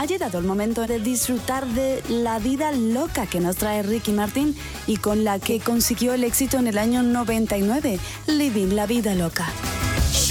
llegado el momento de disfrutar de la vida loca que nos trae Ricky Martin y con la que consiguió el éxito en el año 99, Living la Vida Loca.